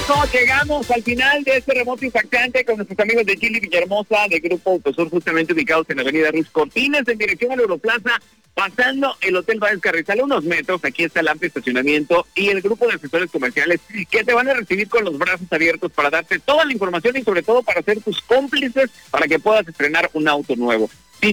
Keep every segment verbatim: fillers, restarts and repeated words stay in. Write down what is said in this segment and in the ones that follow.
eso llegamos al final de este remoto impactante con nuestros amigos de Gili Villahermosa, de Grupo Autosur, justamente ubicados en la avenida Ruiz Cortines, en dirección a la Europlaza, pasando el Hotel Báez Carrizal, unos metros. Aquí está el amplio estacionamiento y el grupo de asesores comerciales que te van a recibir con los brazos abiertos para darte toda la información y sobre todo para ser tus cómplices para que puedas estrenar un auto nuevo. Si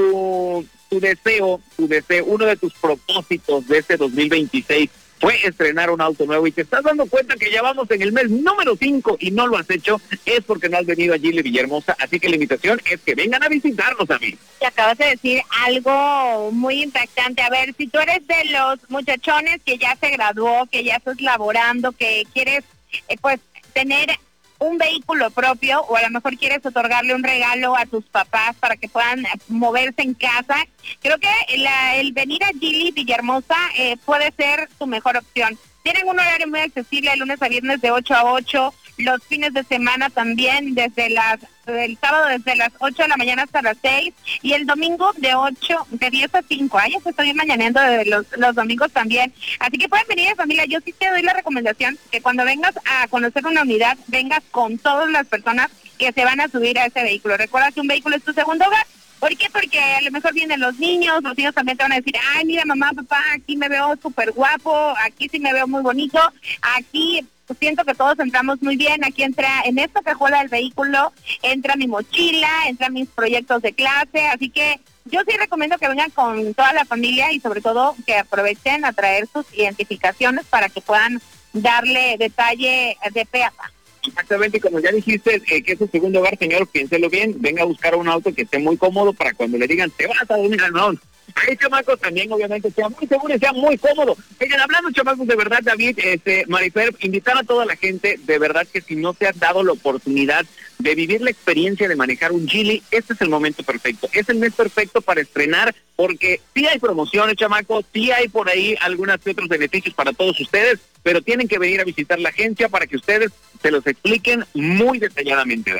tu, tu deseo, tu deseo, uno de tus propósitos de este dos mil veintiséis fue estrenar un auto nuevo y te estás dando cuenta que ya vamos en el mes número cinco y no lo has hecho, es porque no has venido a Gili Villahermosa, así que la invitación es que vengan a visitarnos, a mí. Te acabas de decir algo muy impactante. A ver, si tú eres de los muchachones que ya se graduó, que ya estás laborando, que quieres eh, pues tener un vehículo propio, o a lo mejor quieres otorgarle un regalo a tus papás para que puedan moverse en casa, creo que la, el venir a Gili Villahermosa eh, puede ser tu mejor opción. Tienen un horario muy accesible de lunes a viernes de ocho a ocho, los fines de semana también, desde las el sábado desde las ocho de la mañana hasta las seis, y el domingo de ocho, de diez a cinco. Ay, ya se estoy mañaneando de los, los domingos también. Así que pueden venir, familia. Yo sí te doy la recomendación que cuando vengas a conocer una unidad, vengas con todas las personas que se van a subir a ese vehículo. Recuerda que un vehículo es tu segundo hogar. ¿Por qué? Porque a lo mejor vienen los niños, los niños también te van a decir, ay, mira, mamá, papá, aquí me veo súper guapo, aquí sí me veo muy bonito, aquí siento que todos entramos muy bien, aquí entra, en esta cajuela del vehículo, entra mi mochila, entran mis proyectos de clase, así que yo sí recomiendo que vengan con toda la familia y sobre todo que aprovechen a traer sus identificaciones para que puedan darle detalle de pe a pa. Exactamente, como ya dijiste, eh, que es su segundo hogar, señor, piénselo bien, venga a buscar un auto que esté muy cómodo para cuando le digan, te vas a dormir al no. Ay, chamacos, también obviamente sea muy seguro y sea muy cómodo. Oigan, hablando, chamacos, de verdad, David, este, Marifer, invitar a toda la gente, de verdad que si no te has dado la oportunidad de vivir la experiencia de manejar un Gili, este es el momento perfecto, es el mes perfecto para estrenar, porque sí hay promociones, chamacos, sí hay por ahí algunos otros beneficios para todos ustedes, pero tienen que venir a visitar la agencia para que ustedes se los expliquen muy detalladamente.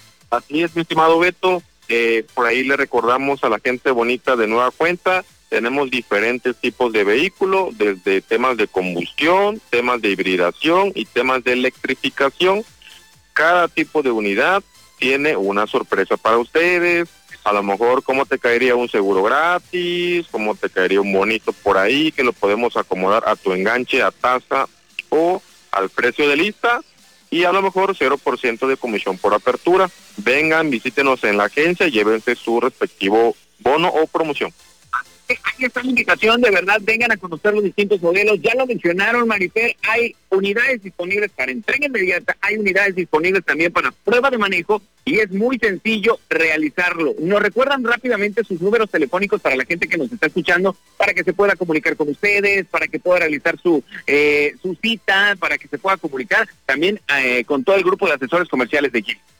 Así es, mi estimado Beto. Eh, por ahí le recordamos a la gente bonita de nueva cuenta, tenemos diferentes tipos de vehículos, desde temas de combustión, temas de hibridación y temas de electrificación. Cada tipo de unidad tiene una sorpresa para ustedes, a lo mejor cómo te caería un seguro gratis, cómo te caería un bonito por ahí, que lo podemos acomodar a tu enganche, a tasa o al precio de lista. Y a lo mejor cero por ciento de comisión por apertura. Vengan, visítenos en la agencia y llévense su respectivo bono o promoción. Aquí está la invitación, de verdad, vengan a conocer los distintos modelos. Ya lo mencionaron, Marifer, hay unidades disponibles para entrega inmediata, hay unidades disponibles también para prueba de manejo y es muy sencillo realizarlo. Nos recuerdan rápidamente sus números telefónicos para la gente que nos está escuchando, para que se pueda comunicar con ustedes, para que pueda realizar su eh, su cita, para que se pueda comunicar también eh, con todo el grupo de asesores comerciales de Gili.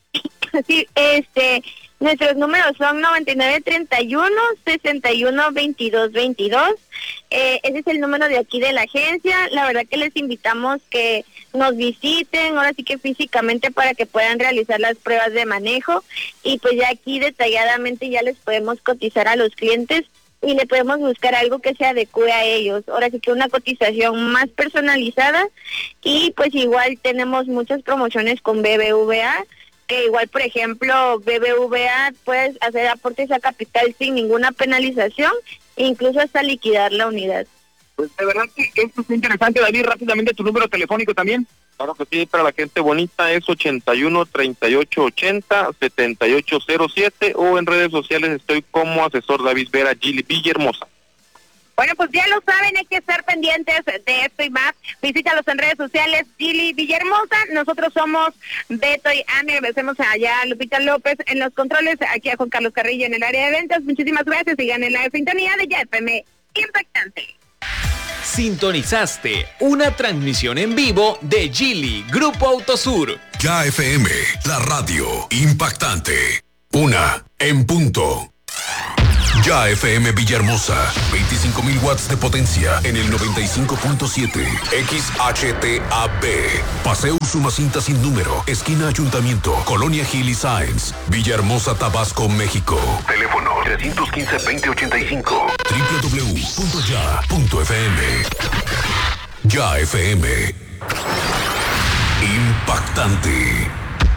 Sí, este, nuestros números son noventa y nueve treinta y uno, sesenta y uno, veintidós veintidós. Eh, ese es el número de aquí de la agencia. La verdad que les invitamos que nos visiten, ahora sí que físicamente, para que puedan realizar las pruebas de manejo. Y pues ya aquí detalladamente ya les podemos cotizar a los clientes y le podemos buscar algo que se adecue a ellos. Ahora sí que una cotización más personalizada. Y pues igual tenemos muchas promociones con B B V A, que igual, por ejemplo, B B V A puedes hacer aportes a capital sin ninguna penalización, incluso hasta liquidar la unidad. Pues de verdad que esto es interesante, David. Rápidamente tu número telefónico también. Claro que sí, para la gente bonita es ochenta y uno, treinta y ocho ochenta, setenta y ocho cero siete, o en redes sociales estoy como asesor David Vera, Gili Villahermosa. Bueno, pues ya lo saben, hay que estar pendientes de esto y más. Visítalos en redes sociales, Gili Villahermosa. Nosotros somos Beto y Ani. Agradecemos allá a Lupita López en los controles, aquí a Juan Carlos Carrillo en el área de ventas. Muchísimas gracias. Sigan en la sintonía de Ya F M Impactante. Sintonizaste una transmisión en vivo de Gili, Grupo Autosur. Ya F M, la radio impactante. Una en punto. Ya F M Villahermosa, veinticinco mil watts de potencia en el noventa y cinco punto siete. X H T A B. Paseo Usumacinta sin número, esquina Ayuntamiento, Colonia Gili Sáenz, Villahermosa, Tabasco, México. Teléfono tres uno cinco, veinte ochenta y cinco. doble u doble u doble u punto ya punto f m. Ya F M. Impactante.